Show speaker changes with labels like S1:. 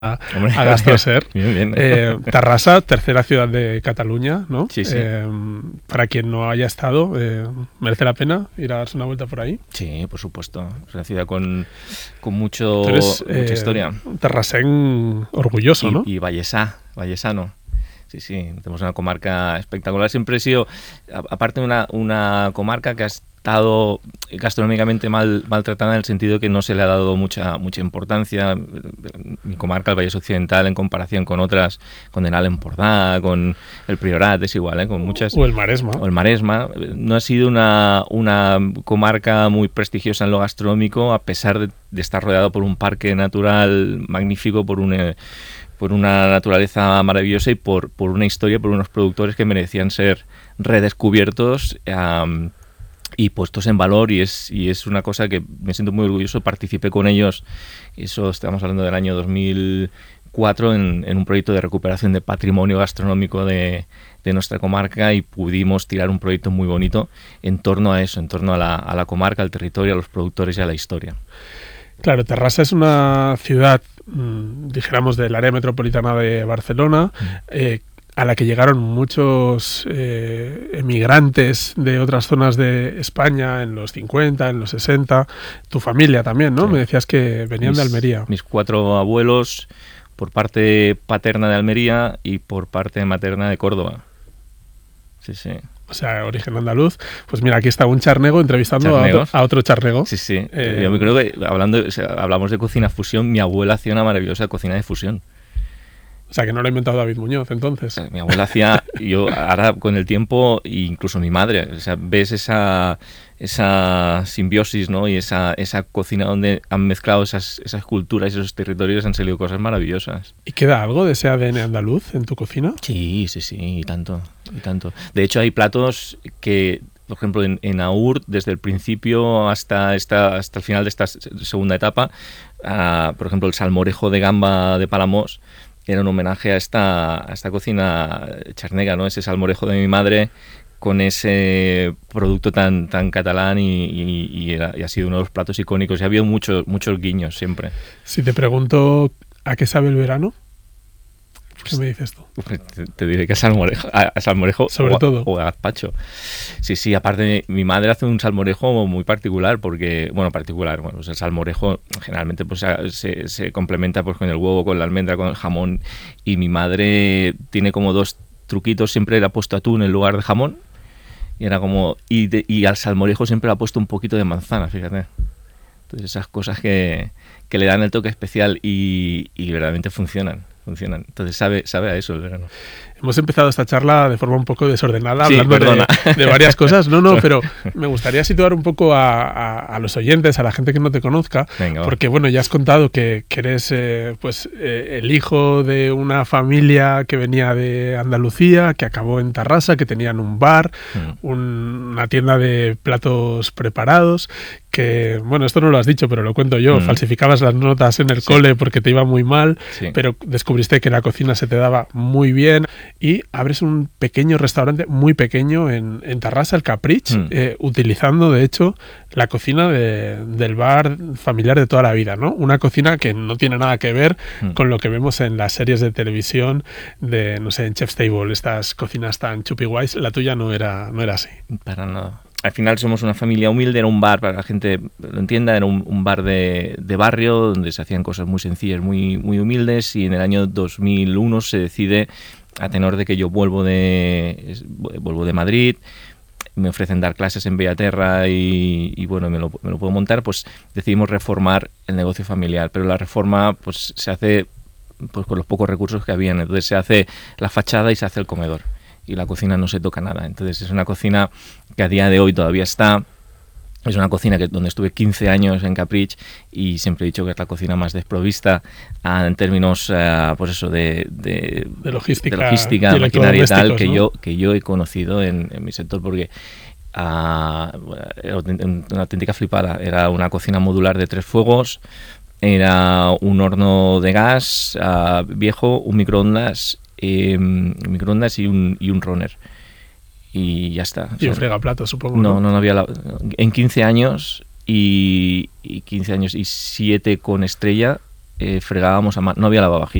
S1: Hombre,
S2: a Gastroser.
S1: Bien.
S2: Terrassa, tercera ciudad de Cataluña, ¿no?
S1: Sí.
S2: Para quien no haya estado, merece la pena ir a darse una vuelta por ahí.
S1: Sí, por supuesto. Es una ciudad con mucha historia.
S2: Terrassén orgulloso, ¿no?
S1: Y vallesano. Sí, tenemos una comarca espectacular. Siempre he sido, aparte de una comarca que ha estado gastronómicamente maltratada en el sentido que no se le ha dado mucha importancia. Mi comarca, el Vallès Occidental, en comparación con otras, con el Alt Empordà, con el Priorat, es igual, con muchas...
S2: O el Maresma.
S1: No ha sido una comarca muy prestigiosa en lo gastronómico, a pesar de estar rodeado por un parque natural magnífico, por una naturaleza maravillosa y por una historia, por unos productores que merecían ser redescubiertos y puestos en valor, y es una cosa que me siento muy orgulloso. Participé con ellos, eso estamos hablando del año 2004, en un proyecto de recuperación de patrimonio gastronómico de nuestra comarca, y pudimos tirar un proyecto muy bonito en torno a eso, en torno a la comarca, al territorio, a los productores y a la historia.
S2: Claro, Terrassa es una ciudad, dijéramos, del área metropolitana de Barcelona, a la que llegaron muchos emigrantes de otras zonas de España en los 50, en los 60. Tu familia también, ¿no? Sí. Me decías que venían de Almería.
S1: Mis 4 abuelos, por parte paterna de Almería y por parte materna de Córdoba. Sí.
S2: O sea, origen andaluz. Pues mira, aquí está un charnego entrevistando a otro charnego.
S1: Sí. Yo creo que hablamos de cocina fusión. Mi abuela hacía una maravillosa cocina de fusión.
S2: O sea, que no lo ha inventado David Muñoz, entonces.
S1: Mi abuela hacía, yo ahora con el tiempo, e incluso mi madre, o sea, ves esa simbiosis, ¿no? Y esa cocina donde han mezclado esas culturas y esos territorios, han salido cosas maravillosas.
S2: ¿Y queda algo de ese ADN andaluz en tu cocina?
S1: Sí, y tanto. De hecho, hay platos que, por ejemplo, en Aur, desde el principio hasta el final de esta segunda etapa, por ejemplo, el salmorejo de gamba de Palamós, era un homenaje a esta cocina charnega, ¿no? Ese salmorejo de mi madre con ese producto tan catalán y ha sido uno de los platos icónicos. Y ha habido muchos guiños siempre.
S2: Si te pregunto ¿a qué sabe el verano? ¿Qué me dices tú?
S1: Te diré que a salmorejo
S2: sobre todo.
S1: O a gazpacho. Sí, aparte mi madre hace un salmorejo muy particular, porque, pues el salmorejo generalmente pues se complementa pues con el huevo, con la almendra, con el jamón, y mi madre tiene como 2 truquitos. Siempre le ha puesto atún en lugar de jamón, y era como y al salmorejo siempre le ha puesto un poquito de manzana, fíjate. Entonces esas cosas que le dan el toque especial y verdaderamente funcionan. Entonces sabe a eso el verano.
S2: Hemos empezado esta charla de forma un poco desordenada, hablando de varias cosas. No, pero me gustaría situar un poco a los oyentes, a la gente que no te conozca.
S1: Venga,
S2: porque bueno, ya has contado que eres el hijo de una familia que venía de Andalucía, que acabó en Terrassa, que tenían un bar, una tienda de platos preparados, que, bueno, esto no lo has dicho, pero lo cuento yo, falsificabas las notas en el cole porque te iba muy mal, pero descubriste que la cocina se te daba muy bien y abres un pequeño restaurante, muy pequeño, en Terrassa, el Capritx, utilizando, de hecho, la cocina del bar familiar de toda la vida, ¿no? Una cocina que no tiene nada que ver con lo que vemos en las series de televisión de, no sé, en Chef's Table, estas cocinas tan chupi guays. La tuya no era así.
S1: Para nada. Al final somos una familia humilde, era un bar, para que la gente lo entienda, era un bar de barrio donde se hacían cosas muy sencillas, muy humildes, y en el año 2001 se decide, a tenor de que yo vuelvo de Madrid, me ofrecen dar clases en Bellaterra y bueno, me lo puedo montar, pues decidimos reformar el negocio familiar, pero la reforma pues se hace pues con los pocos recursos que habían. Entonces se hace la fachada y se hace el comedor, y la cocina no se toca nada. Entonces es una cocina que a día de hoy todavía está. Es una cocina donde estuve 15 años en Capritx, y siempre he dicho que es la cocina más desprovista en términos pues eso de
S2: logística,
S1: maquinaria y tal,
S2: ¿no?
S1: que yo he conocido en mi sector, porque era una auténtica flipada. Era una cocina modular de 3 fuegos, era un horno de gas viejo, un microondas y un runner. Y ya está.
S2: Y un fregaplatos, supongo.
S1: No había en 15 años y 15 años y 7 con estrella, fregábamos a mano, no había lavavajillas.